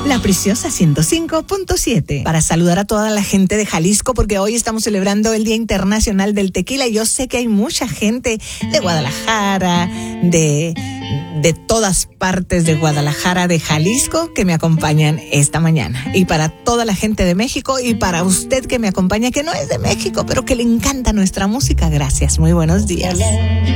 La Preciosa 105.7. Para saludar a toda la gente de Jalisco, porque hoy estamos celebrando el Día Internacional del Tequila. Y yo sé que hay mucha gente de Guadalajara, de todas partes de Guadalajara, de Jalisco, que me acompañan esta mañana. Y para toda la gente de México y para usted que me acompaña, que no es de México, pero que le encanta nuestra música, gracias. Muy buenos días.